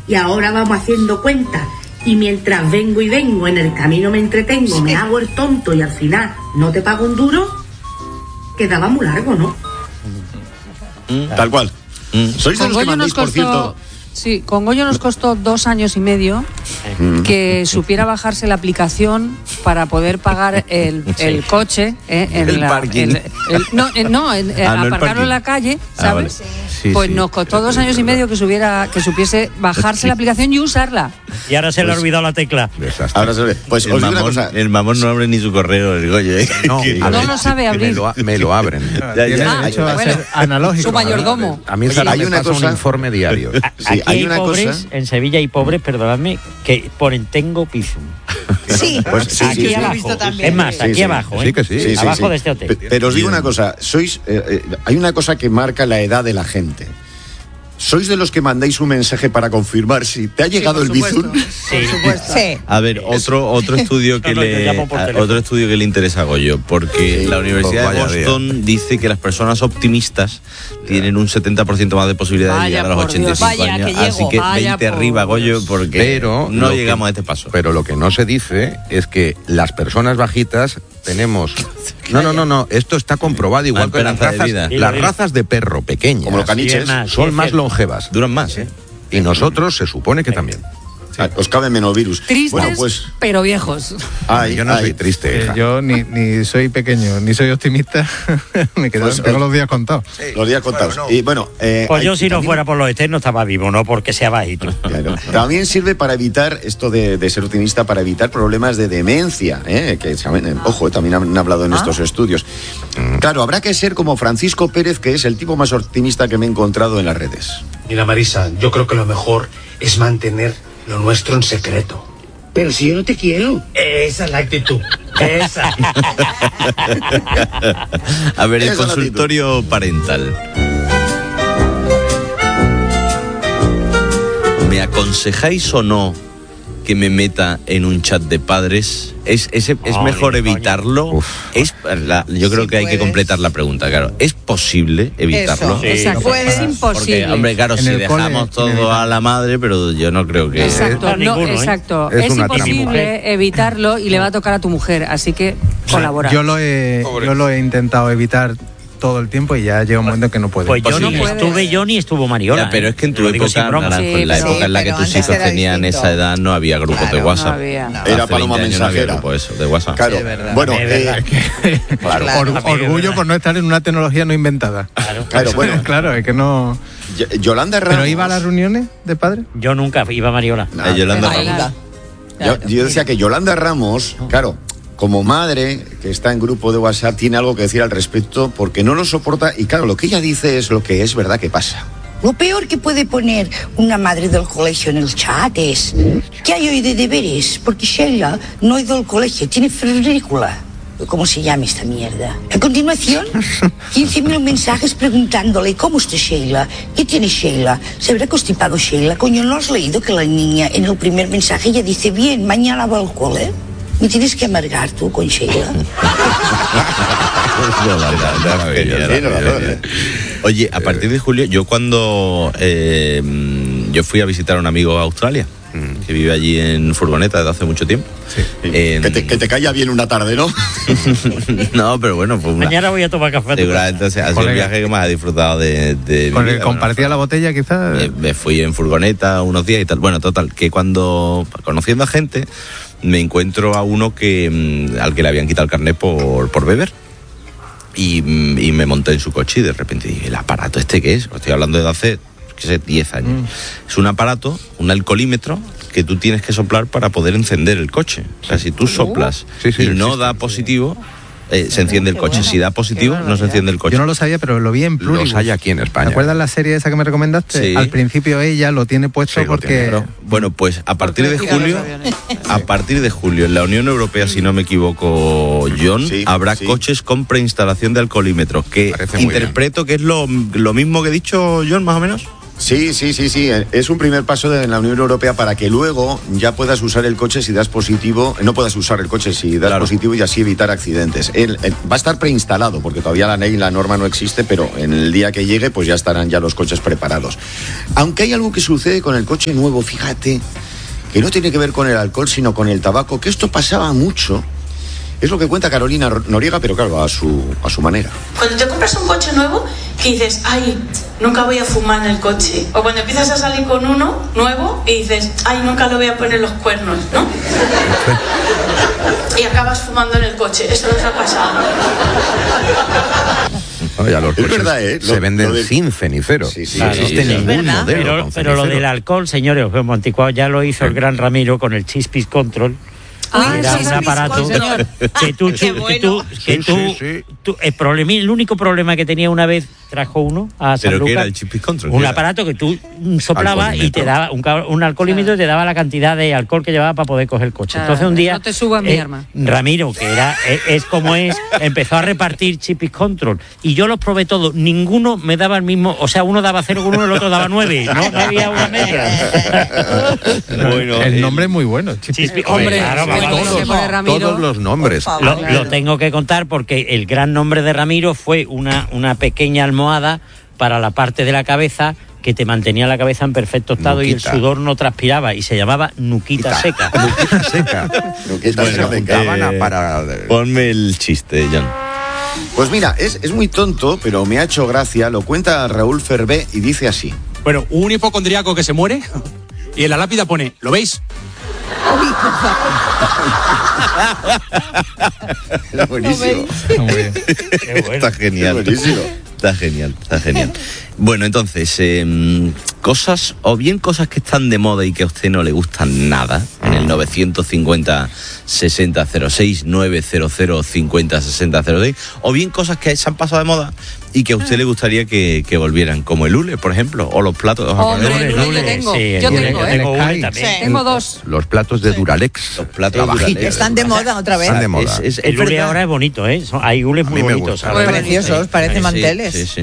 y ahora vamos haciendo cuentas. Y mientras vengo en el camino me entretengo, me hago el tonto y al final no te pago un duro, quedaba muy largo, ¿no? Tal cual. Sois de los que mandéis, por cierto... Sí, con Goyo nos costó 2 años y medio que supiera bajarse la aplicación para poder pagar el coche el parking. Aparcarlo en la calle, ¿sabes? Vale. Sí, pues sí. nos costó 2 años y medio que supiese bajarse la aplicación y usarla. Y ahora se le ha olvidado la tecla. Ahora se le... Pues os digo una cosa. El mamón no abre ni su correo, el Goyo. No lo sabe abrir. Me lo abren. Tiene derecho a ser analógico. Su mayordomo. A mí hay una cosa, un informe diario. Aquí hay hay una pobres, cosa... en Sevilla hay pobres, perdonadme, que ponen tengo piso. Sí, pues, sí, aquí sí, abajo. Lo he visto también. Es más, aquí abajo, Sí, que sí. Sí, abajo sí. de este hotel. Pero os digo una cosa, hay una cosa que marca la edad de la gente. ¿Sois de los que mandáis un mensaje para confirmar si te ha llegado el bizum? Sí. Sí. A ver, otro estudio que yo llamo por teléfono. otro estudio que le interesa a Goyo, porque Sí, la Universidad de pues vaya Boston dice que las personas optimistas tienen un 70% más de posibilidad de Vaya, llegar a los por Dios. 85 Vaya, años. que llego. Así que Vaya, 20 por arriba, Dios. Goyo, porque Pero no lo que- llegamos a este paso. Pero lo que no se dice es que las personas bajitas tenemos... No, esto está comprobado, igual Más que las esperanza de razas, vida. las Dilo. razas de perro pequeñas Como los caniches. son más longevas. Duran más, ¿eh? Y nosotros se supone que también. Os cabe menos virus. Tristes, Bueno, pues... pero viejos. Yo no soy triste, hija. Yo ni soy pequeño, ni soy optimista. Me quedo, Pues, tengo los días contados. Los días contados. Bueno, no. Y bueno... Pues yo si no también- fuera por los eternos estaba vivo, no porque sea bajito. Claro. También sirve para evitar esto de ser optimista, para evitar problemas de demencia, que saben, ojo, también han hablado en estos estudios. Claro, habrá que ser como Francisco Pérez, que es el tipo más optimista que me he encontrado en las redes. Mira, Marisa, yo creo que lo mejor es mantener lo nuestro en secreto. Pero si yo no te quiero. Esa es la actitud. Esa. A ver, el Esa es la consultorio parental. ¿Me aconsejáis o no que me meta en un chat de padres? ¿Es mejor coño. evitarlo? Yo creo Sí, que hay que puedes. completar la pregunta, claro. ¿Es posible evitarlo? Eso. Sí. Exacto, puedes. es imposible. Porque, hombre, claro, En si el dejamos cole, todo a la madre, pero yo no creo que... Exacto, No, ninguno, ¿eh? exacto. Es Es una imposible evitarlo y le va a tocar a tu mujer, así que colabora. Yo lo he intentado evitar todo el tiempo y ya llega un momento en que no puedo. Pues yo no ni puede. estuve yo ni estuvo Mariola. Ya, pero es que en tu Lo digo sin época, broma. Naranjo, Sí, en la pero- época en la que pero tus antes hijos era tenían distinto. esa edad, no había grupos de Claro, WhatsApp. no había. Hace Era paloma 20 años no había mensajera. grupo eso, de WhatsApp. Claro, Sí, es verdad. bueno, Es verdad. claro. Orgullo por no estar en una tecnología no inventada. Claro, bueno. Claro, es que no. Yolanda Ramos... ¿Pero iba a las reuniones de padres? Yo nunca iba a Mariola. Yolanda Ahí Ramos. va. Yo decía que Yolanda Ramos, claro, como madre que está en grupo de WhatsApp, tiene algo que decir al respecto porque no lo soporta y claro, lo que ella dice es lo que es verdad que pasa. Lo peor que puede poner una madre del colegio en el chat es ¿qué hay hoy de deberes? Porque Sheila no ha ido al colegio, tiene febrícula. ¿Cómo se llama esta mierda? A continuación, 15.000 mensajes preguntándole ¿cómo está Sheila? ¿Qué tiene Sheila? ¿Se habrá constipado Sheila? Coño, ¿no has leído que la niña en el primer mensaje ya dice bien, mañana va al cole? ¿Me tienes que amargar tú con Sheila? Oye, a partir de julio, yo cuando yo fui a visitar a un amigo a Australia, que vive allí en furgoneta desde hace mucho tiempo. Que te calla bien una tarde, ¿no? No, pero bueno, fue una... Mañana voy a tomar café. Seguramente ha sido el viaje que más he disfrutado de mi Con el vida. compartía la botella, quizás. Me fui en furgoneta unos días y tal. Bueno, total, que cuando, conociendo a gente, me encuentro a uno que al que le habían quitado el carnet por beber. Y me monté en su coche y de repente dije, ¿el aparato este qué es? Estoy hablando de hace, qué sé, 10 años. Es un aparato, un alcoholímetro, que tú tienes que soplar para poder encender el coche. O sea, si tú soplas y no da positivo, se enciende el coche. Si da positivo, no se enciende el coche. Yo no lo sabía, pero lo vi en Pluribus. Los hay aquí en España. ¿Te acuerdas la serie esa que me recomendaste? Sí. Al principio ella lo tiene puesto Sí, lo porque... tiene, Pero, bueno, pues a partir de Porque le julio, tiran los aviones. a partir de julio, en la Unión Europea, si no me equivoco, John, Sí, habrá sí. coches con preinstalación de alcoholímetros, que Parece muy interpreto que es lo mismo que he dicho John, más o menos. Sí. Es un primer paso en la Unión Europea para que luego ya puedas usar el coche si das positivo, no puedas usar el coche si das positivo y así evitar accidentes. Va a estar preinstalado porque todavía la ley y la norma no existe, pero en el día que llegue pues ya estarán ya los coches preparados. Aunque hay algo que sucede con el coche nuevo, fíjate, que no tiene que ver con el alcohol sino con el tabaco, que esto pasaba mucho. Es lo que cuenta Carolina Noriega, pero claro, a su manera. Cuando te compras un coche nuevo, que dices, ay, nunca voy a fumar en el coche. O cuando empiezas a salir con uno nuevo y dices, ay, nunca le voy a poner los cuernos, ¿no? Y acabas fumando en el coche. Esto nos ha pasado. Ya los es verdad, se venden sin cenicero. Sí, no existe ningún modelo. Pero lo del alcohol, señores, os veo anticuado, ya lo hizo el gran Ramiro con el Chispis Control. Era un aparato que el único problema que tenía una vez trajo uno a San ¿Pero Lucas, qué era el Chispis Control? un aparato que tú soplabas y te daba un alcoholímetro y te daba la cantidad de alcohol que llevaba para poder coger el coche. Entonces un día no te subas mi arma. Ramiro, que es como es, empezó a repartir Chispis Control y yo los probé todos, ninguno me daba el mismo, o sea, uno daba 0 con uno, el otro daba 9, no había una media. Bueno, el nombre es muy bueno. Chispis, hombre, claro, todos los nombres. Lo tengo que contar porque el gran nombre de Ramiro fue una pequeña almohada para la parte de la cabeza que te mantenía la cabeza en perfecto estado y el sudor no transpiraba y se llamaba nuquita seca. Nuquita seca. Ponme el chiste, John. Pues mira, es muy tonto, pero me ha hecho gracia. Lo cuenta Raúl Ferbé y dice así. Bueno, un hipocondríaco que se muere y en la lápida pone, ¿lo veis? Es buenísimo. Está genial. Está genial. Bueno, entonces, cosas que están de moda y que a usted no le gustan nada, en el 950-6006, 900-50-6006, o bien cosas que se han pasado de moda y que a usted le gustaría que volvieran, como el hule, por ejemplo, o los platos. Hombre, el hule yo tengo, tengo 2. Los platos de Duralex. Los platos de Duralex. Están de moda otra vez. Están de moda. El hule ahora es bonito, ¿eh? Hay hules muy bonitos. Preciosos, parecen manteles. Sí.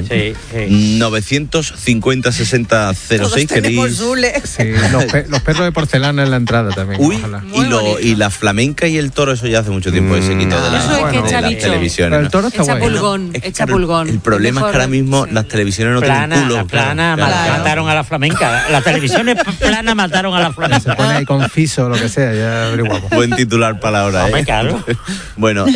950-6006. Tenemos hule. Sí, los perros de porcelana en la entrada también. Uy, y la flamenca y el toro, eso ya hace mucho tiempo que se quitó de las televisiones. Pero el toro está echa pulgón. El problema es que ahora mismo las televisiones no tienen culo. La plana mataron a la flamenca. Las televisiones plana mataron a la flamenca. Se pone ahí con fiso o lo que sea, ya averiguamos. Buen titular para la hora, ¿eh? Claro. Bueno,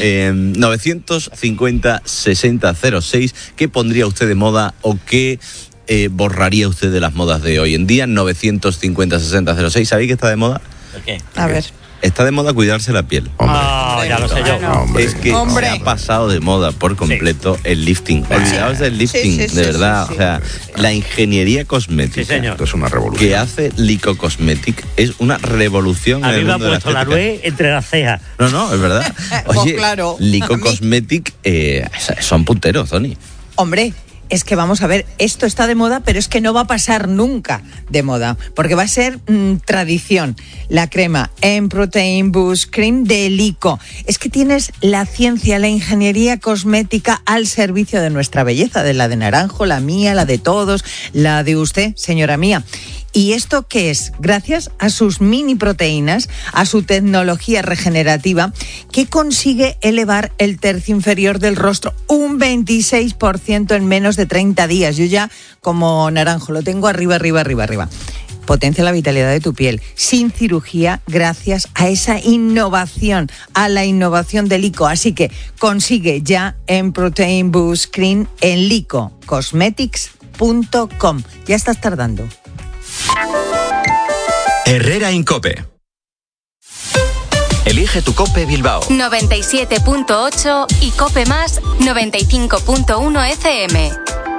950-6006, ¿qué pondría usted de moda o qué borraría usted de las modas de hoy en día? 950-6006, ¿sabéis que está de moda? ¿Qué? A ver. Está de moda cuidarse la piel. Ya lo sé yo. Es que se ha pasado de moda por completo el lifting. Olvidaos del lifting, de verdad. O sea, la ingeniería cosmética. Esto es una revolución. Que hace Lico Cosmetic es una revolución. A mí me ha mundo puesto la nuez entre las cejas. No, es verdad. Oye, claro, Lico Cosmetic son punteros, Tony. Hombre, es que vamos a ver, esto está de moda, pero es que no va a pasar nunca de moda, porque va a ser tradición. La crema M-Protein Boost Cream de Lico. Es que tienes la ciencia, la ingeniería cosmética al servicio de nuestra belleza, de la de Naranjo, la mía, la de todos, la de usted, señora mía. ¿Y esto qué es? Gracias a sus mini proteínas, a su tecnología regenerativa, que consigue elevar el tercio inferior del rostro un 26% en menos de 30 días. Yo ya, como Naranjo, lo tengo arriba. Potencia la vitalidad de tu piel, sin cirugía, gracias a esa innovación, a la innovación de Lico. Así que consigue ya M-Protein Boost Cream en licocosmetics.com. Ya estás tardando. Herrera Incope. Elige tu Cope Bilbao. 97.8 y Cope Más 95.1 FM.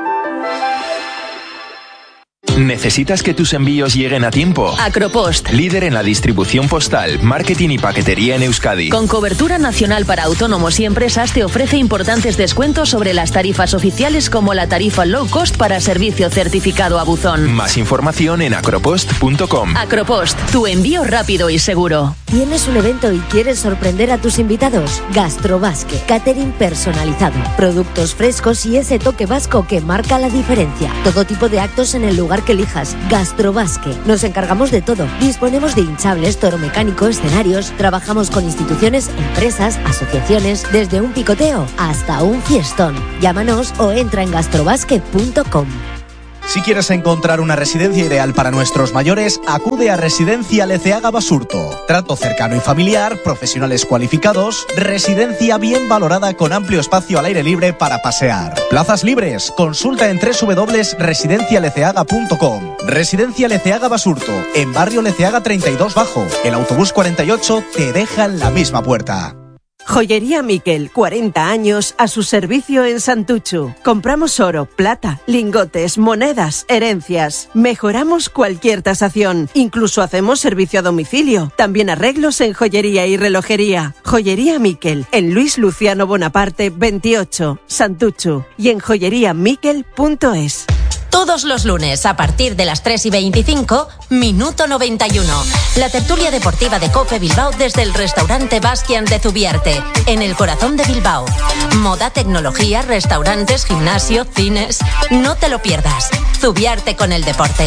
¿Necesitas que tus envíos lleguen a tiempo? Acropost. Líder en la distribución postal, marketing y paquetería en Euskadi. Con cobertura nacional para autónomos y empresas, te ofrece importantes descuentos sobre las tarifas oficiales, como la tarifa low cost para servicio certificado a buzón. Más información en acropost.com. Acropost, tu envío rápido y seguro. ¿Tienes un evento y quieres sorprender a tus invitados? Gastrobasque, catering personalizado, productos frescos y ese toque vasco que marca la diferencia. Todo tipo de actos en el lugar que elijas. Gastrobasque. Nos encargamos de todo. Disponemos de hinchables, toro mecánico, escenarios. Trabajamos con instituciones, empresas, asociaciones, desde un picoteo hasta un fiestón. Llámanos o entra en gastrobasque.com. Si quieres encontrar una residencia ideal para nuestros mayores, acude a Residencia Leceaga Basurto. Trato cercano y familiar, profesionales cualificados, residencia bien valorada con amplio espacio al aire libre para pasear. Plazas libres, consulta en www.residencialeceaga.com. Residencia Leceaga Basurto, en barrio Leceaga 32 Bajo. El autobús 48 te deja en la misma puerta. Joyería Miquel, 40 años a su servicio en Santuchu. Compramos oro, plata, lingotes, monedas, herencias. Mejoramos cualquier tasación. Incluso hacemos servicio a domicilio. También arreglos en joyería y relojería. Joyería Miquel, en Luis Luciano Bonaparte 28, Santuchu. Y en joyeriamiquel.es. Todos los lunes, a partir de las 3:25, Minuto 91. La tertulia deportiva de COPE Bilbao desde el restaurante Baskian de Zubiarte, en el corazón de Bilbao. Moda, tecnología, restaurantes, gimnasio, cines. No te lo pierdas. Zubiarte con el deporte.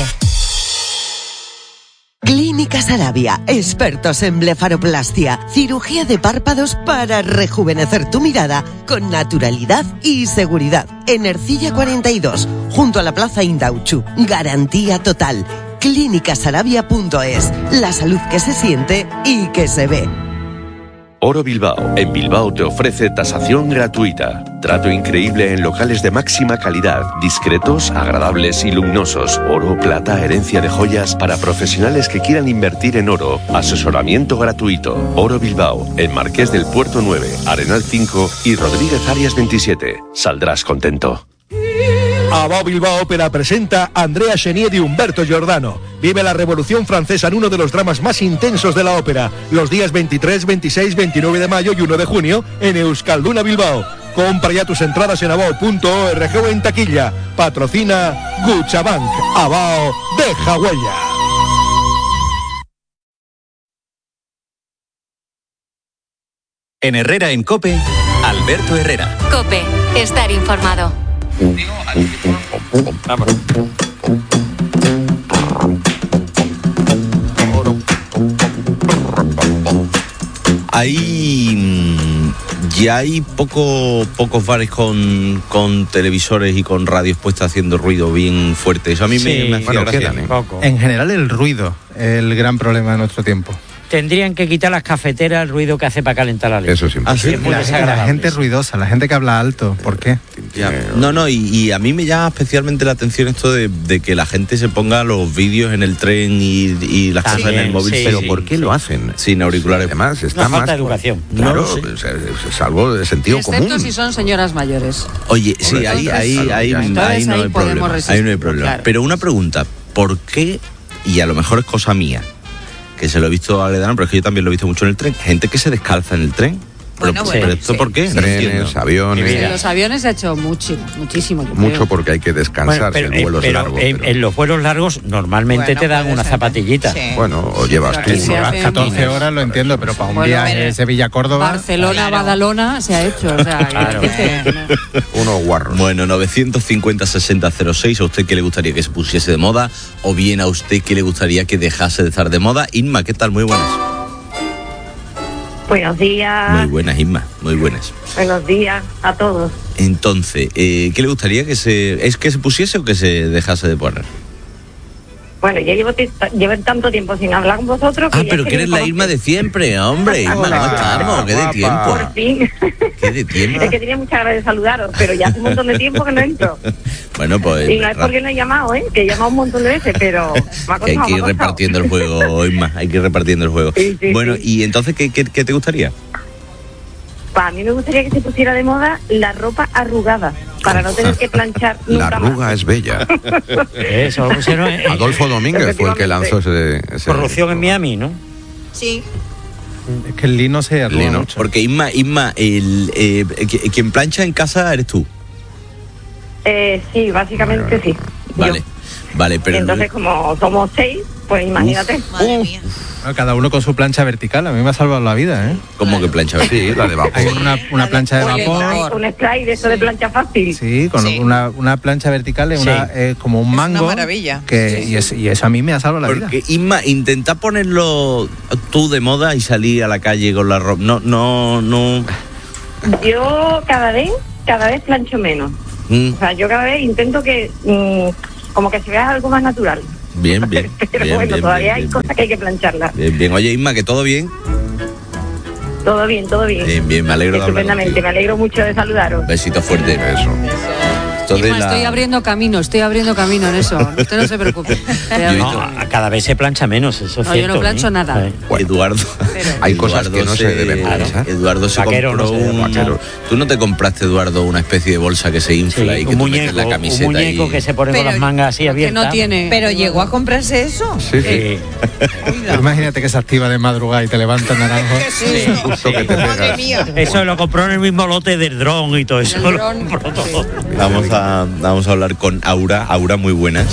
Clínica Sarabia, expertos en blefaroplastia, cirugía de párpados para rejuvenecer tu mirada con naturalidad y seguridad. En Ercilla 42, junto a la Plaza Indauchu. Garantía total. clínicasarabia.es, la salud que se siente y que se ve. Oro Bilbao. En Bilbao te ofrece tasación gratuita. Trato increíble en locales de máxima calidad, discretos, agradables y luminosos. Oro, plata, herencia de joyas para profesionales que quieran invertir en oro. Asesoramiento gratuito. Oro Bilbao, en Marqués del Puerto 9, Arenal 5 y Rodríguez Arias 27. Saldrás contento. Abao Bilbao Ópera presenta a Andrea Chenier y Humberto Giordano. Vive la Revolución Francesa en uno de los dramas más intensos de la ópera, los días 23, 26, 29 de mayo y 1 de junio en Euskalduna Bilbao. Compra ya tus entradas en abao.org o en taquilla. Patrocina Cuchabank. Abao deja huella. En Herrera en COPE, Alberto Herrera. COPE, estar informado. Ya hay pocos bares con televisores y con radios puestas haciendo ruido bien fuerte. Eso a mí me hacía gracia. En general el ruido, el gran problema de nuestro tiempo. Tendrían que quitar las cafeteras el ruido que hace para calentar la leche. Eso siempre. Sí, la gente ruidosa, la gente que habla alto. ¿Por qué? Y a mí me llama especialmente la atención esto de que la gente se ponga los vídeos en el tren y las cosas en el móvil. Pero ¿por qué lo hacen? Sin auriculares. Además, está falta más de educación. Claro, es algo de sentido Excepto común. si son señoras mayores. Oye, sí, ahí no hay problema. Ahí no hay problema. Claro. Pero una pregunta, ¿por qué? Y a lo mejor es cosa mía, que se lo he visto a Ledano, pero es que yo también lo he visto mucho en el tren. Gente que se descalza en el tren. ¿Pero esto por qué? Trenes, aviones. En los aviones se ha hecho muchísimo. Mucho porque hay que descansar en vuelos largos. En los vuelos largos normalmente te dan una zapatillita. Sí. Bueno, o llevas tú. Las 14 horas lo entiendo, pero para un viaje Sevilla-Córdoba... Barcelona-Badalona se ha hecho. O sea, Claro. Unos guarros. Bueno, 950-60-06, ¿a usted qué le gustaría que se pusiese de moda? ¿O bien a usted qué le gustaría que dejase de estar de moda? Inma, ¿qué tal? Muy buenas. Buenos días. Muy buenas, Inma, muy buenas. Buenos días a todos. Entonces, ¿qué le gustaría que se pusiese o que se dejase de poner? Bueno, yo llevo tanto tiempo sin hablar con vosotros. Ah, pero que eres la Irma de siempre, hombre. Irma, ¿cómo estamos? ¿Qué de tiempo? Por fin. ¿Qué de tiempo? Es que tenía muchas ganas de saludaros, pero ya hace un montón de tiempo que no entro. Bueno, pues... Y no es porque no he llamado, que he llamado un montón de veces, pero me ha costado, hay que ir repartiendo el juego, Irma, hay que ir repartiendo el juego. Sí, bueno, sí. ¿y entonces qué te gustaría? Para mí me gustaría que se pusiera de moda la ropa arrugada, para no tener que planchar La nunca arruga más. es bella. Eso lo pusieron Adolfo Domínguez fue el que lanzó ese corrupción en Miami, ¿no? Sí. Es que el lino se arruga mucho. Porque Inma, quien plancha en casa eres tú. Sí, básicamente sí. Vale, pero... Y entonces, como somos 6, Pues imagínate. Madre mía. Bueno, cada uno con su plancha vertical, a mí me ha salvado la vida, ¿eh? ¿Cómo que plancha vertical? Sí, la de vapor. Hay una plancha de vapor. Un spray de eso de plancha fácil. Sí, con una plancha vertical es como un mango. Es una maravilla. Y eso a mí me ha salvado la vida. Porque, Inma, intenta ponerlo tú de moda y salir a la calle con la ropa. No. Yo cada vez plancho menos. O sea, yo cada vez intento que como que se vea algo más natural. Bien. Pero bien, bueno, bien, todavía bien, hay cosas que hay que plancharlas. Bien. Oye, Inma, ¿que todo bien? Todo bien. Bien, me alegro de hablar Estupendamente, contigo. me alegro mucho de saludaros. Besito fuerte. Eso. Inma, estoy abriendo camino en eso. Usted no se preocupe. Cada vez se plancha menos, eso es No, cierto. yo no plancho nada. Eduardo. Hay cosas que no se deben planchar. Eduardo se compró un... ¿Tú no te compraste, Eduardo, una especie de bolsa que se infla y que tú metes la camiseta? Un muñeco que se pone con las mangas así abiertas. No tiene. Pero llegó a comprarse eso. Sí. Imagínate que se activa de madrugada y te levanta naranjo. Justo que te pegas. Eso lo compró en el mismo lote del dron y todo eso. Lo compró todo. Vamos a hablar con Aura. Aura, muy buenas.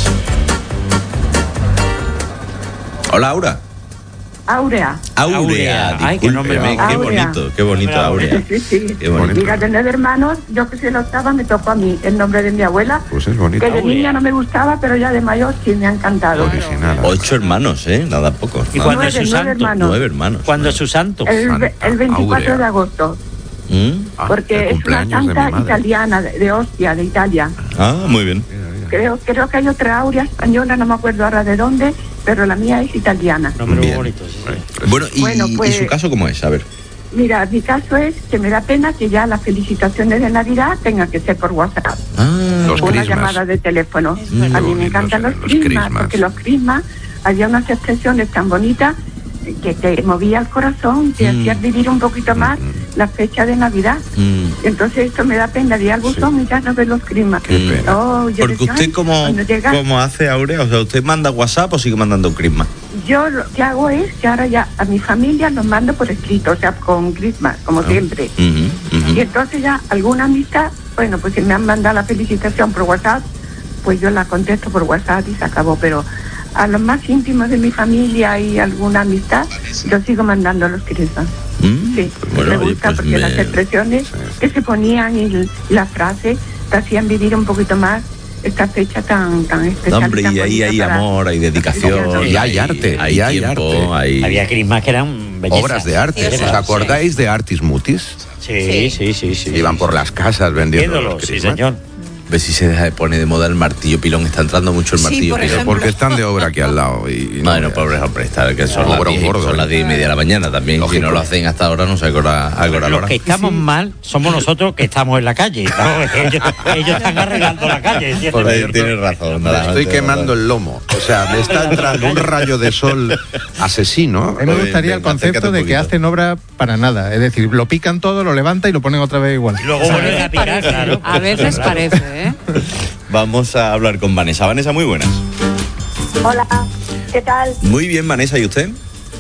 Hola, Aura. Aurea. Ay, qué nombre qué bonito, Aurea. Sí. Qué bonito. Mira, tener hermanos, yo que soy la octava, me tocó a mí el nombre de mi abuela. Pues es bonito. Que de niña no me gustaba, pero ya de mayor sí me ha encantado. Original. 8 hermanos, nada poco. ¿Y cuándo es su santo? hermanos. 9 hermanos. ¿Cuándo es su santo? El 24 Aurea. de agosto. Porque el es una cumpleaños de santa mi madre. italiana, de Ostia, de Italia. Muy bien. Creo que hay otra Aurea española, no me acuerdo ahora de dónde, pero la mía es italiana. Nombre muy Bien. bonito, sí. Bueno, pues, ¿y su caso cómo es? A ver. Mira, mi caso es que me da pena que ya las felicitaciones de Navidad tengan que ser por WhatsApp. Los Una crismas. llamada de teléfono. verdad. A mí me encantan los crismas, porque los crismas había unas expresiones tan bonitas que te movía el corazón, te hacías vivir un poquito más la fecha de Navidad. Entonces esto me da pena de ir al buzón y ya no ver los crismas. Porque usted, ¿cómo hace, Aurea? O sea, ¿usted manda WhatsApp o sigue mandando un crisma? Yo lo que hago es que ahora ya a mi familia los mando por escrito, o sea, con crismas, como siempre. Y entonces ya alguna amistad, bueno, pues si me han mandado la felicitación por WhatsApp, pues yo la contesto por WhatsApp y se acabó. Pero a los más íntimos de mi familia y alguna amistad, yo sigo mandando los crismas. Sí, bueno, me gusta pues porque las expresiones que se ponían y las frases te hacían vivir un poquito más esta fecha tan especial. Hombre, y ahí hay amor, hay dedicación. Y hay arte. Hay tiempo, arte. Había crismas que eran bellezas. Obras de arte. ¿Os acordáis de Artis Mutis? Sí. Iban por las casas vendiendo los sí, crismas. señor. Ve si se deja de poner de moda el martillo pilón. Está entrando mucho el martillo pilón. Porque están de obra aquí al lado. Y bueno, pobres hombres, que son las 10:30 de la mañana también. Lógico. Si no lo hacen hasta ahora, no sé a qué hora. Los que estamos mal somos nosotros que estamos en la calle. Ellos están arreglando la calle. Tienes razón. Me estoy quemando el lomo. O sea, me está entrando un rayo de sol asesino. A mí me gustaría el concepto de que hacen obra para nada. Es decir, lo pican todo, lo levantan y lo ponen otra vez igual. Y luego vuelven a picar, claro. A veces parece, ¿eh? Vamos a hablar con Vanessa. Vanessa, muy buenas. Hola, ¿qué tal? Muy bien, Vanessa. ¿Y usted?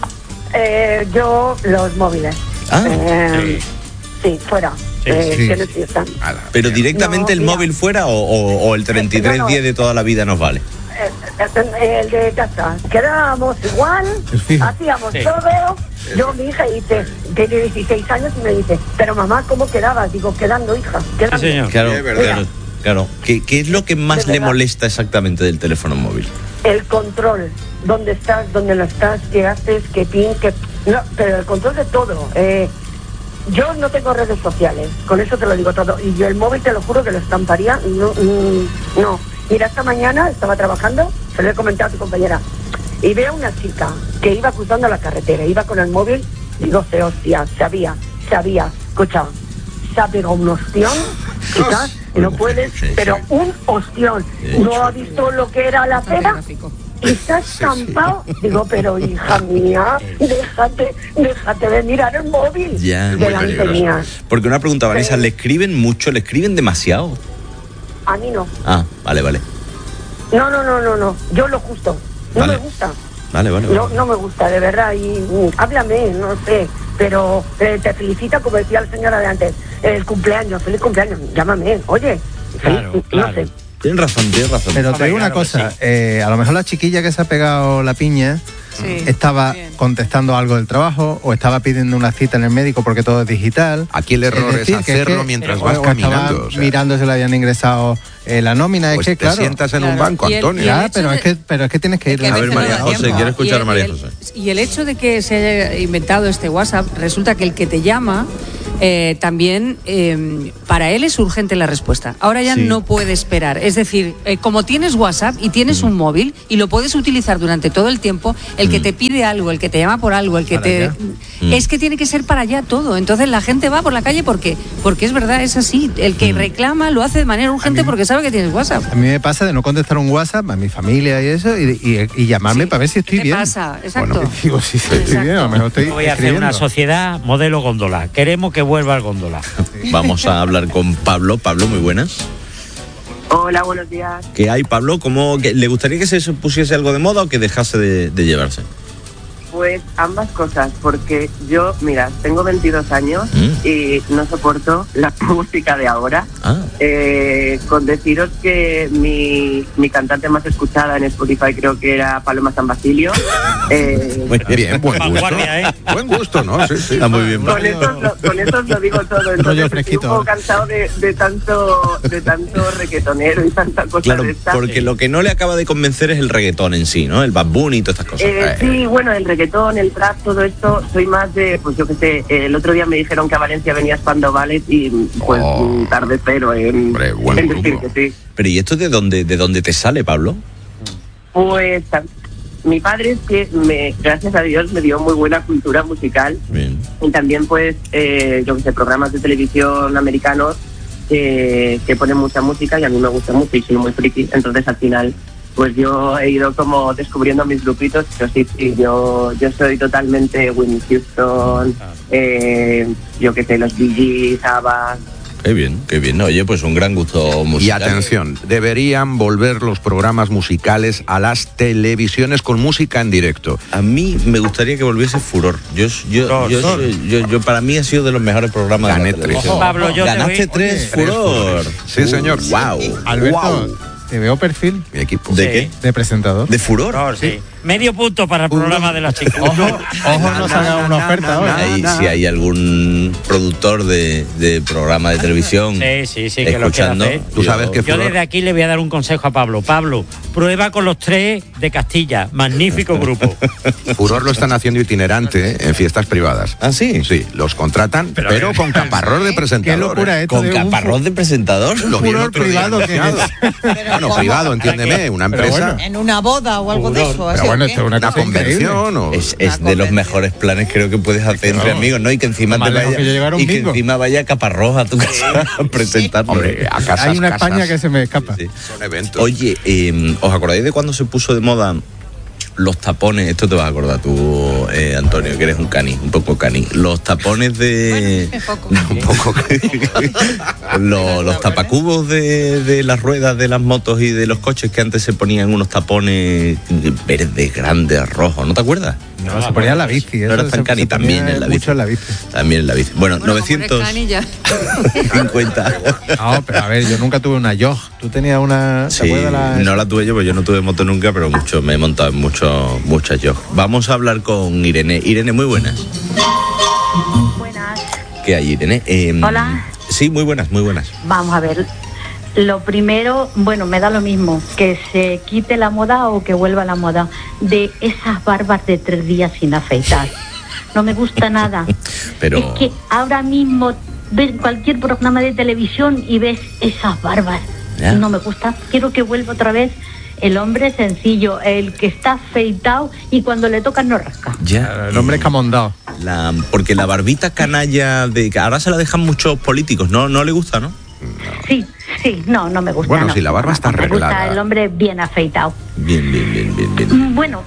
Yo los móviles. Sí, fuera. Que no existan. ¿Pero directamente el móvil fuera o el 3310 de toda la vida nos vale? El de casa. Quedábamos igual, hacíamos todo. Yo, mi hija, tiene 16 años y me dice, pero mamá, ¿cómo quedabas? Digo, quedando, hija, quedando. Sí, señor. Claro. ¿Qué es lo que más le molesta exactamente del teléfono móvil? El control. ¿Dónde estás? ¿Dónde no estás? ¿Qué haces? ¿Qué pin? No, pero el control de todo. Yo no tengo redes sociales, con eso te lo digo todo. Y yo el móvil, te lo juro que lo estamparía. No. Mira, esta mañana estaba trabajando, se lo he comentado a tu compañera, y veo una chica que iba cruzando la carretera, iba con el móvil, y digo, hostia, sabía, escucha, se ha pegado un ostión, quizás, no puedes, pero un ostión. ¿No ha visto lo que era la pera? Y está estampado. Digo, pero hija mía, déjate de mirar el móvil delante mía. Porque una pregunta, Vanessa, ¿le escriben mucho? ¿Le escriben demasiado? A mí no. Ah, vale. No. Yo lo justo. No me gusta. Vale. No me gusta, de verdad. Y háblame, no sé. Pero te felicita, como decía el señor de antes, el cumpleaños, feliz cumpleaños. Llámame, oye. Claro. No sé. Tienes razón. Pero te digo una cosa, a lo mejor la chiquilla que se ha pegado la piña estaba contestando algo del trabajo o estaba pidiendo una cita en el médico porque todo es digital. Aquí el error es hacerlo mientras vas caminando. O sea, mirando si le habían ingresado la nómina. Pues es que, te claro, sientas en un banco, Antonio. Ya, pero es que tienes que ir. A ver, María José, quiero escuchar a María José. Y el hecho de que se haya inventado este WhatsApp, resulta que el que te llama también para él es urgente la respuesta. Ahora ya no puede esperar. Es decir, como tienes WhatsApp y tienes un móvil y lo puedes utilizar durante todo el tiempo, el que te pide algo, el que te llama por algo, el que te... Es que tiene que ser para allá todo. Entonces la gente va por la calle porque es verdad, es así. El que reclama lo hace de manera urgente porque sabe que tienes WhatsApp. A mí me pasa de no contestar un WhatsApp a mi familia y eso y llamarme para ver si estoy bien. ¿Qué pasa? Exacto. Bueno, digo, si estoy bien, a lo mejor estoy Voy a hacer una sociedad modelo góndola. Queremos que vuelva al góndola. Vamos a hablar con Pablo. Pablo, muy buenas. Hola, buenos días. ¿Qué hay, Pablo? ¿Le gustaría que se pusiese algo de moda o que dejase de llevarse? Pues ambas cosas, porque yo, mira, tengo 22 años y no soporto la música de ahora. Con deciros que mi cantante más escuchada en Spotify creo que era Paloma San Basilio. Muy bien, buen gusto. Buen gusto, ¿no? Sí. Está muy bien. Con eso os lo digo todo. Entonces estoy un poco cansado de tanto reggaetonero y tanta cosa. Claro, de esta. porque lo que no le acaba de convencer es el reggaetón en sí, ¿no? El Bad Bunny y todas estas cosas. Sí, bueno, el reggaetón, el trap, todo esto, soy más de, pues yo qué sé, el otro día me dijeron que a Valencia venía Spandau Ballet y pues tarde cero en decir que sí. Pero ¿y esto de dónde te sale, Pablo? Pues mi padre es que gracias a Dios me dio muy buena cultura musical. Bien. Y también pues yo qué sé, programas de televisión americanos que ponen mucha música y a mí me gusta mucho y soy muy friki, entonces al final pues yo he ido como descubriendo mis grupitos, pero sí, yo soy totalmente Whitney Houston, yo qué sé, los Bee Gees, ABBA. Qué bien. Oye, pues un gran gusto musical. Y atención, deberían volver los programas musicales a las televisiones con música en directo. A mí me gustaría que volviese Furor. Yo para mí ha sido de los mejores programas de la televisión. Pablo, Ganaste 3 Furor. Sí, señor. Wow. Alberto, ¿te veo perfil? Mi equipo. ¿De qué? De presentador. ¿De Furor? Sí. Medio punto para el programa de las chicas. Ojo, no salga una oferta ahora. Si hay algún productor de programa de televisión sí, escuchando, que lo tú sabes que yo desde aquí le voy a dar un consejo a Pablo. Pablo, prueba con los 3 de Castilla. Magnífico grupo. Furor lo están haciendo itinerante en fiestas privadas. ¿Ah, sí? Sí, los contratan, pero con caparrós de presentador. Qué locura esto. ¿Con caparrós de presentador? Lo vi el Furor otro día privado que anunciado. Bueno, privado, entiéndeme, una empresa. En una boda o algo de eso. Pero bueno, esto es una convención o... Es de los mejores planes creo que puedes hacer entre amigos, ¿no? Y que encima vaya Caparrós a tu casa a presentarlo. Hombre, a casas, hay una España que se me escapa. Sí. Son eventos. Oye, ¿os acordáis de cuando se puso de moda los tapones? Esto te vas a acordar tú, Antonio, que eres un poco cani. Los tapones de... Un poco. Los tapacubos de las ruedas de las motos y de los coches que antes se ponían unos tapones verdes, grandes, rojos, ¿no te acuerdas? No, se ponía en la bici. No era tan cani, también en la bici. Mucho en la bici. También en la bici. Bueno 950. No, pero a ver, yo nunca tuve una Jog. ¿Tú tenías una? Sí, no la tuve yo, porque yo no tuve moto nunca, pero me he montado en muchas Jog. Vamos a hablar con Irene. Irene, muy buenas. Buenas. ¿Qué hay, Irene? Hola. Sí, muy buenas. Vamos a ver. Lo primero, bueno, me da lo mismo, que se quite la moda o que vuelva la moda de esas barbas de 3 días sin afeitar. No me gusta nada. Pero... Es que ahora mismo ves cualquier programa de televisión y ves esas barbas. ¿Ya? Y no me gusta. Quiero que vuelva otra vez el hombre sencillo, el que está afeitado y cuando le tocan no rasca. Ya, el hombre escamondado. Porque la barbita canalla que ahora se la dejan muchos políticos, ¿no le gusta, no? Sí, no me gusta. Bueno, no. si la barba está arreglada. Me gusta el hombre bien afeitado. Bien. Bueno,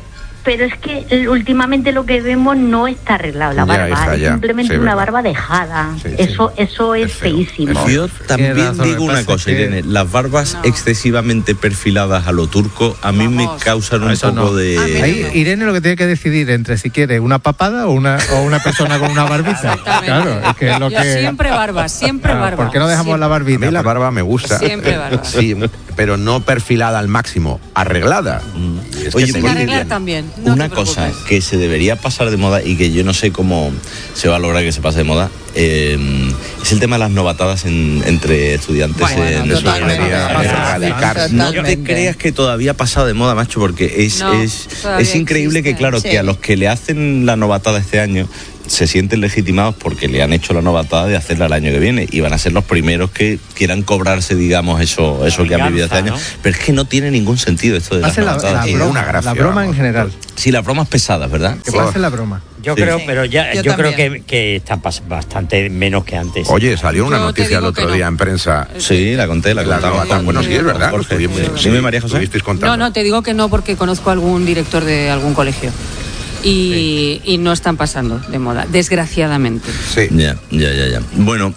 pero es que últimamente lo que vemos no está arreglado la barba, hija, es simplemente una barba dejada. Eso es feísimo. Yo también digo una cosa, Irene, las barbas excesivamente perfiladas a lo turco a mí me causan un poco de... Ahí Irene lo que tiene que decidir entre si quiere una papada o una persona con una barbita. Claro, es que lo que... Siempre barba, siempre barba. ¿Por qué no dejamos la barbita? A mí la barba me gusta. Siempre barba. Sí, pero no perfilada al máximo, arreglada. Oye, sin arreglar también. Una cosa que se debería pasar de moda y que yo no sé cómo se va a lograr que se pase de moda es el tema de las novatadas entre estudiantes en erradicar. No te creas que todavía ha pasado de moda, macho, porque es increíble que, claro, que a los que le hacen la novatada este año se sienten legitimados porque le han hecho la novatada de hacerla el año que viene y van a ser los primeros que quieran cobrarse, digamos, eso que han vivido este año, ¿no? Pero es que no tiene ningún sentido esto de las novatadas. La broma en general. Sí, las bromas pesadas, ¿verdad? Que pase la broma. Yo creo, pero yo creo que está bastante menos que antes. Oye, salió una noticia el otro día en prensa. Sí, la conté, la contaba. Bueno, sí, es verdad. Dime, María José. No, te digo que no porque conozco a algún director de algún colegio. Y no están pasando de moda, desgraciadamente. Sí. Ya. Bueno,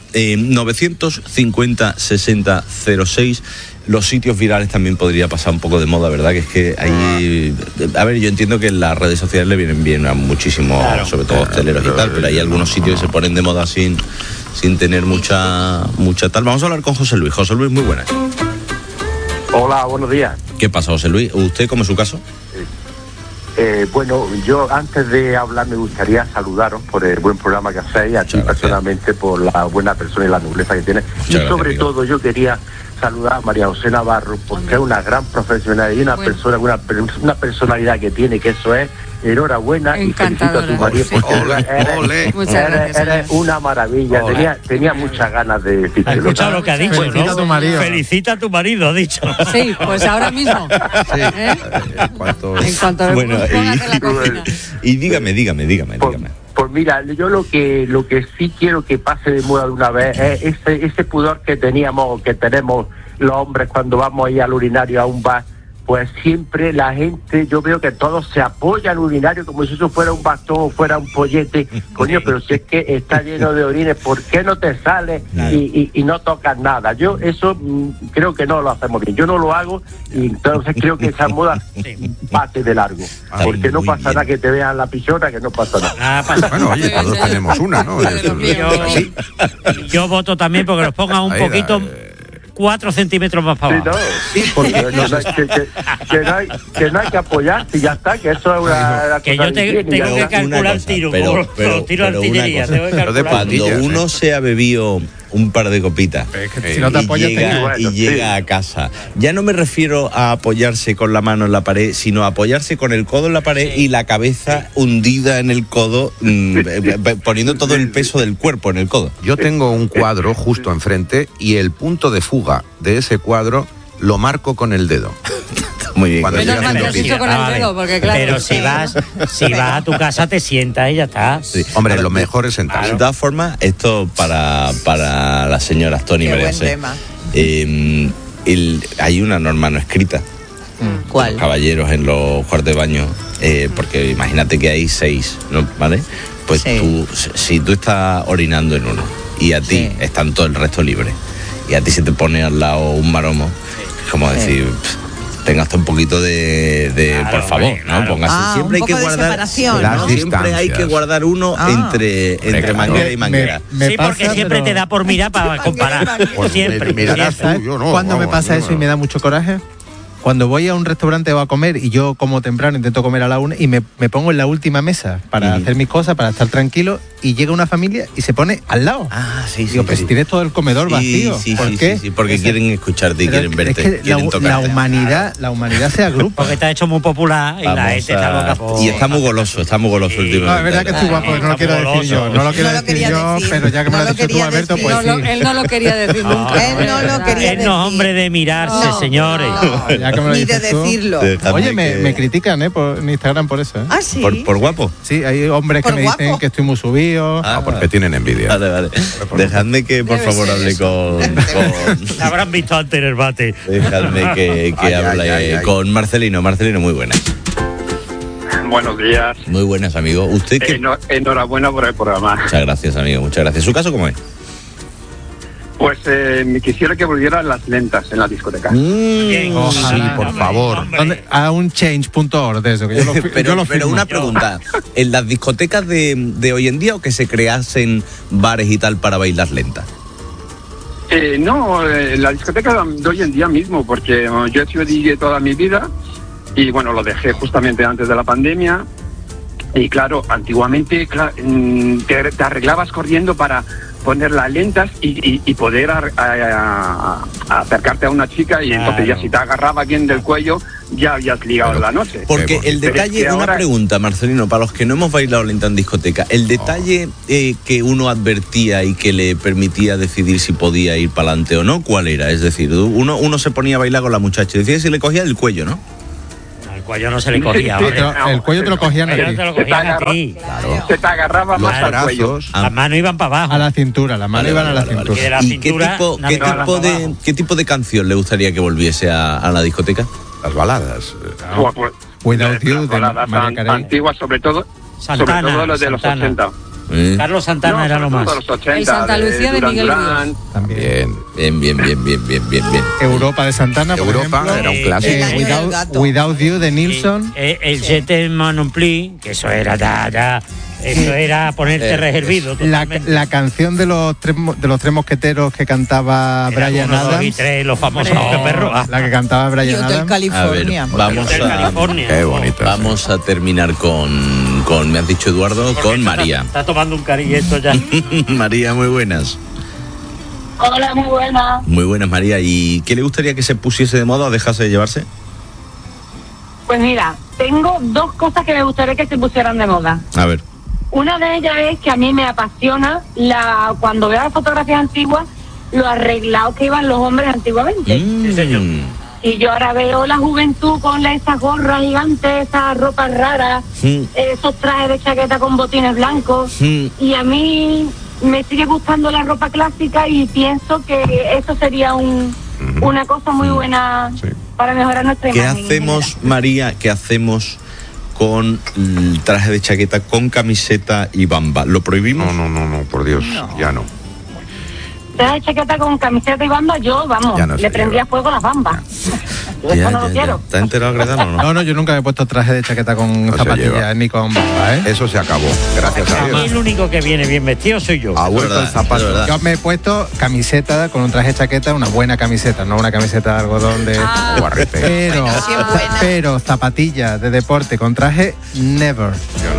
950-60-06. Los sitios virales también podría pasar un poco de moda, ¿verdad? Que es que ahí... A ver, yo entiendo que las redes sociales le vienen bien a muchísimos, sobre todo hosteleros y tal, pero hay algunos sitios que se ponen de moda sin tener mucha tal. Vamos a hablar con José Luis. José Luis, muy buenas. Hola, buenos días. ¿Qué pasa, José Luis? ¿Usted cómo es su caso? Bueno, yo antes de hablar me gustaría saludaros por el buen programa que hacéis, a ti personalmente por la buena persona y la nobleza que tienes. Y sobre todo yo quería saludar a María José Navarro porque es una gran profesional y una persona, una personalidad que tiene, que eso es enhorabuena y felicito a tu marido porque eres una maravilla. Tenía muchas ganas de decirte. ¿Has escuchado lo que ha dicho? Felicita a tu marido. Felicita a tu marido, ha dicho. Sí, pues ahora mismo. Sí. En cuanto bueno, y dígame. Pues mira, yo lo que sí quiero que pase de moda de una vez es ese pudor que tenemos los hombres cuando vamos ahí al urinario a un bar. Pues siempre la gente, yo veo que todos se apoyan al urinario como si eso fuera un bastón o fuera un pollete. Coño, pero si es que está lleno de orines, ¿por qué no te sales y no tocas nada? Yo eso creo que no lo hacemos bien. Yo no lo hago y entonces creo que esa moda pase de largo. Porque no pasa nada que te vean la pichona, que no pasa nada. Bueno, oye, todos tenemos una, ¿no? Yo voto también porque nos pongan un poquito... 4 centímetros más para abajo. Sí, porque que no hay que apoyarse y ya está, que eso es una que yo tengo que calcular tiro, pero tiro de artillería. Cuando uno se ha bebido un par de copitas si no te apoyas, llega a casa, ya no me refiero a apoyarse con la mano en la pared, sino a apoyarse con el codo en la pared y la cabeza hundida en el codo, poniendo todo el peso del cuerpo en el codo. Yo tengo un cuadro justo enfrente y el punto de fuga de ese cuadro lo marco con el dedo. Muy bien. Menos mal que has hecho con el dedo, porque claro. Pero si vas a tu casa te sientas y ya está. Sí. Hombre, lo mejor es sentarse. De todas formas, esto para las señoras Tony y María José. Hay una norma no escrita. ¿Cuál? Los caballeros en los cuartos de baño, porque imagínate que hay 6, ¿no? ¿Vale? Pues si tú estás orinando en uno y a ti están todo el resto libre y a ti se te pone al lado un maromo, es como decir... Tengas un poquito de claro, por favor, ¿no? Póngase. Siempre hay que guardar, siempre hay que guardar uno entre manguera y manguera. Sí, porque siempre te da por mirar para comparar. Siempre. ¿Cuándo me pasa eso y me da mucho coraje? Cuando voy a un restaurante o a comer y yo como temprano, intento comer a la 1 y me pongo en la última mesa para hacer mis cosas, para estar tranquilo, y llega una familia y se pone al lado. Digo, pues si tienes todo el comedor vacío. ¿Por qué? Sí, porque quieren escucharte y quieren verte. Es que la humanidad se agrupa. Porque está hecho muy popular y la gente está loca por... Y está muy goloso últimamente. No, es verdad que estoy guapo, no lo quiero decir yo. No lo quiero decir yo, pero ya que me lo has dicho tú, Alberto, pues sí. Él no lo quería decir nunca. Él no lo quería decir. Él no es hombre de mirarse, señores. Ni de decirlo. Oye, me critican en Instagram por eso. ¿Ah, sí? ¿Por guapo? Sí, hay hombres que me dicen que estoy muy subido. Porque tienen envidia. Vale. Dejadme que, por favor, hable con... Habrán visto antes en el bate. Dejadme que hable con Marcelino. Marcelino, muy buenas. Buenos días. Muy buenas, amigo. ¿Usted qué? Enhorabuena por el programa. Muchas gracias, amigo. Muchas gracias. ¿Su caso cómo es? Pues me quisiera que volvieran las lentas en la discoteca. Sí, por favor. A un change.org de eso. Que yo lo pero firmo. una pregunta. ¿En las discotecas de hoy en día o que se creasen bares y tal para bailar lentas? No, la discoteca de hoy en día mismo, porque yo he sido DJ toda mi vida y bueno, lo dejé justamente antes de la pandemia. Y claro, antiguamente te arreglabas corriendo para poner las lentas y poder acercarte a una chica y entonces ya si te agarraba bien del cuello ya habías ligado la noche. Porque el detalle, una pregunta, Marcelino, para los que no hemos bailado lenta en discoteca, el detalle que uno advertía y que le permitía decidir si podía ir para adelante o no, ¿cuál era? Es decir, uno se ponía a bailar con la muchacha y decía si le cogía el cuello, ¿no? El cuello no se le cogía. El cuello te lo cogían a ti. Se te agarraba más al cuello. Las manos iban para abajo. A la cintura, las manos iban a la cintura. Y de la ¿Y cintura, qué tipo de canción le gustaría que volviese a la discoteca? Las baladas. Without You, de Mariah Carey. Antiguas, sobre todo los de los 80. Carlos Santana era lo más. El Santa Lucía de Miguel Ríos. También. Bien. Europa de Santana, por Europa ejemplo. era un clásico. Without You de Nilsson. El Jete Monompli, que eso era eso era ponerte reservido. La canción de los tres mosqueteros que cantaba Bryan Adams. Los famosos perros. La que cantaba Bryan Adams. Hotel California. A ver, Qué bonito. Vamos a terminar con me has dicho Eduardo, con María. Está tomando un cariño esto ya. María, muy buenas. Hola, muy buena. Muy buenas, María. ¿Y qué le gustaría que se pusiese de moda o dejase de llevarse? Pues mira, tengo dos cosas que me gustaría que se pusieran de moda. A ver. Una de ellas es que a mí me apasiona cuando veo las fotografías antiguas, lo arreglados que iban los hombres antiguamente. Sí, señor. Y yo ahora veo la juventud con esas gorras gigantes, esas ropas raras, esos trajes de chaqueta con botines blancos. Y a mí me sigue gustando la ropa clásica y pienso que eso sería una cosa muy buena para mejorar nuestra imagen. ¿Qué hacemos, María? ¿Qué hacemos con el traje de chaqueta con camiseta y bamba? ¿Lo prohibimos? No, por Dios, ya no. Traje de chaqueta con camiseta y bamba, yo, le prendría fuego a las bambas. Yo eso no lo quiero. ¿Está enterado, Gredano, o no? No, yo nunca me he puesto traje de chaqueta con zapatillas ni con bamba, ¿eh? Eso se acabó, gracias a Dios. Y el único que viene bien vestido soy yo. Ha vuelto el zapato. Yo me he puesto camiseta con un traje de chaqueta, una buena camiseta, no una camiseta de algodón de... Guarrete. Pero zapatillas de deporte con traje, never.